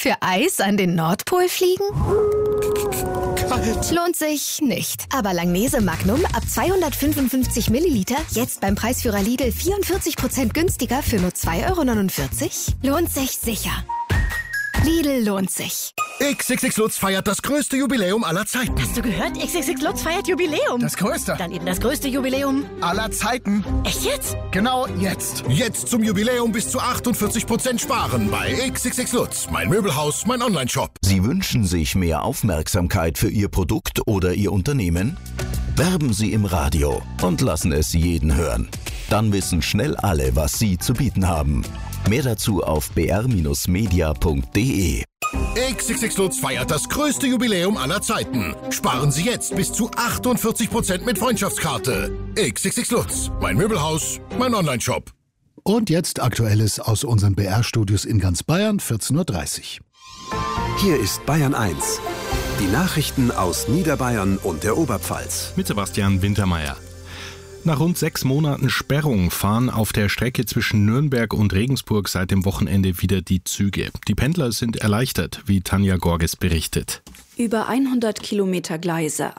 Für Eis an den Nordpol fliegen? Kalt. Lohnt sich nicht. Aber Langnese Magnum ab 255 Milliliter jetzt beim Preisführer Lidl 44% günstiger für nur 2,49 €? Lohnt sich sicher. Lidl lohnt sich. XXX Lutz feiert das größte Jubiläum aller Zeiten. Hast du gehört? XXX Lutz feiert Jubiläum. Das größte. Dann eben das größte Jubiläum Aller Zeiten. Echt jetzt? Genau jetzt. Jetzt zum Jubiläum bis zu 48% sparen bei XXX Lutz. Mein Möbelhaus, mein Onlineshop. Sie wünschen sich mehr Aufmerksamkeit für Ihr Produkt oder Ihr Unternehmen? Werben Sie im Radio und lassen es jeden hören. Dann wissen schnell alle, was Sie zu bieten haben. Mehr dazu auf br-media.de. XXX Lutz feiert das größte Jubiläum aller Zeiten. Sparen Sie jetzt bis zu 48% mit Freundschaftskarte. XXX Lutz. Mein Möbelhaus, mein Onlineshop. Und jetzt Aktuelles aus unseren BR-Studios in ganz Bayern, 14:30 Uhr. Hier ist Bayern 1. Die Nachrichten aus Niederbayern und der Oberpfalz. Mit Sebastian Wintermeyer. Nach rund 6 Monaten Sperrung fahren auf der Strecke zwischen Nürnberg und Regensburg seit dem Wochenende wieder die Züge. Die Pendler sind erleichtert, wie Tanja Gorges berichtet. Über 100 Kilometer Gleise,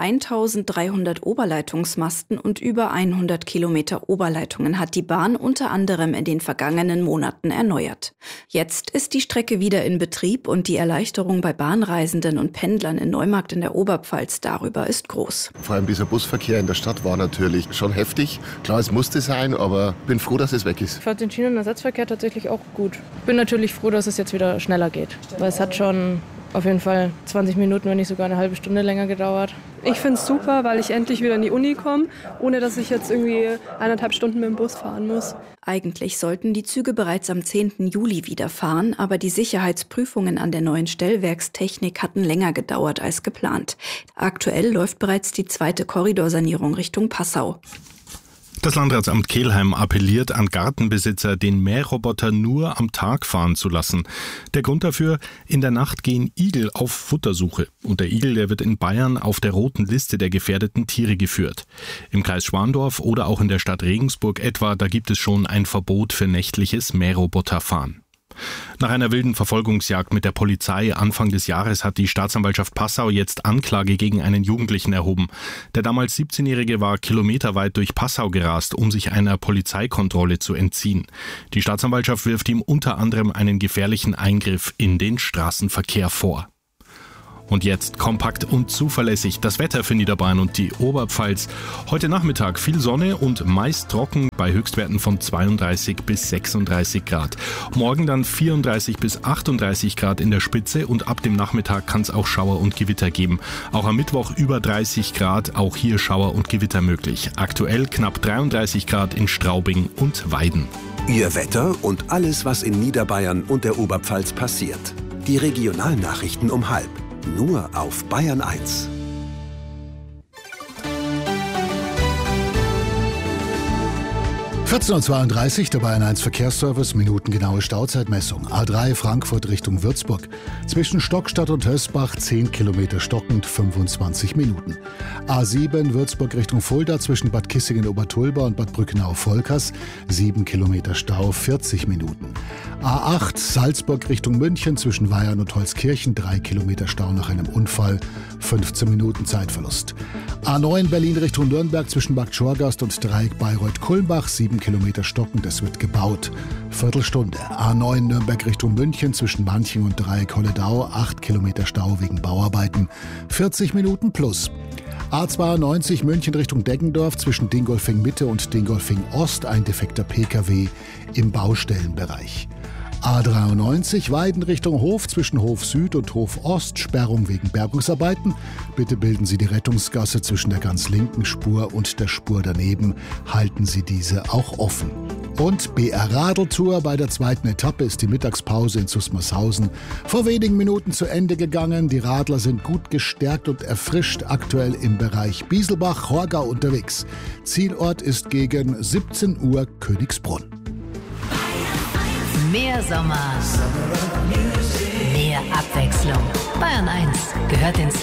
1300 Oberleitungsmasten und über 100 Kilometer Oberleitungen hat die Bahn unter anderem in den vergangenen Monaten erneuert. Jetzt ist die Strecke wieder in Betrieb und die Erleichterung bei Bahnreisenden und Pendlern in Neumarkt in der Oberpfalz darüber ist groß. Vor allem dieser Busverkehr in der Stadt war natürlich schon heftig. Klar, es musste sein, aber bin froh, dass es weg ist. Ich fand den Schienenersatzverkehr tatsächlich auch gut. Bin natürlich froh, dass es jetzt wieder schneller geht, weil es hat schon auf jeden Fall 20 Minuten, wenn nicht sogar eine halbe Stunde länger gedauert. Ich finde es super, weil ich endlich wieder in die Uni komme, ohne dass ich jetzt irgendwie 1,5 Stunden mit dem Bus fahren muss. Eigentlich sollten die Züge bereits am 10. Juli wieder fahren, aber die Sicherheitsprüfungen an der neuen Stellwerkstechnik hatten länger gedauert als geplant. Aktuell läuft bereits die 2. Korridorsanierung Richtung Passau. Das Landratsamt Kelheim appelliert an Gartenbesitzer, den Mähroboter nur am Tag fahren zu lassen. Der Grund dafür: in der Nacht gehen Igel auf Futtersuche. Und der Igel, der wird in Bayern auf der roten Liste der gefährdeten Tiere geführt. Im Kreis Schwandorf oder auch in der Stadt Regensburg etwa, da gibt es schon ein Verbot für nächtliches Mähroboterfahren. Nach einer wilden Verfolgungsjagd mit der Polizei Anfang des Jahres hat die Staatsanwaltschaft Passau jetzt Anklage gegen einen Jugendlichen erhoben. Der damals 17-Jährige war kilometerweit durch Passau gerast, um sich einer Polizeikontrolle zu entziehen. Die Staatsanwaltschaft wirft ihm unter anderem einen gefährlichen Eingriff in den Straßenverkehr vor. Und jetzt kompakt und zuverlässig das Wetter für Niederbayern und die Oberpfalz. Heute Nachmittag viel Sonne und meist trocken bei Höchstwerten von 32 bis 36 Grad. Morgen dann 34 bis 38 Grad in der Spitze und ab dem Nachmittag kann es auch Schauer und Gewitter geben. Auch am Mittwoch über 30 Grad, auch hier Schauer und Gewitter möglich. Aktuell knapp 33 Grad in Straubing und Weiden. Ihr Wetter und alles, was in Niederbayern und der Oberpfalz passiert. Die Regionalnachrichten um 12:30. Nur auf Bayern 1. (14:32 Uhr), der Bayern 1 Verkehrsservice, minutengenaue Stauzeitmessung. A3 Frankfurt Richtung Würzburg. Zwischen Stockstadt und Hösbach 10 Kilometer stockend, 25 Minuten. A7 Würzburg Richtung Fulda zwischen Bad Kissingen-Obertulba und Bad Brückenau-Volkers 7 Kilometer Stau, 40 Minuten. A8 Salzburg Richtung München zwischen Weyern und Holzkirchen 3 Kilometer Stau nach einem Unfall, 15 Minuten Zeitverlust. A9 Berlin Richtung Nürnberg zwischen Bad Schorgast und Dreieck Bayreuth-Kulmbach 7 Kilometer stockend, es wird gebaut. Viertelstunde. A9 Nürnberg Richtung München zwischen Manching und Dreieck Holledau 8 Kilometer Stau wegen Bauarbeiten, 40 Minuten plus. A92 München Richtung Deggendorf zwischen Dingolfing Mitte und Dingolfing Ost ein defekter Pkw im Baustellenbereich. A93 Weiden Richtung Hof zwischen Hof Süd und Hof Ost, Sperrung wegen Bergungsarbeiten. Bitte bilden Sie die Rettungsgasse zwischen der ganz linken Spur und der Spur daneben. Halten Sie diese auch offen. Und BR Radeltour, bei der 2. Etappe ist die Mittagspause in Susmarshausen vor wenigen Minuten zu Ende gegangen. Die Radler sind gut gestärkt und erfrischt, aktuell im Bereich Bieselbach-Horgau unterwegs. Zielort ist gegen 17 Uhr Königsbrunn. Mehr Sommer, mehr Abwechslung. Bayern 1 gehört ins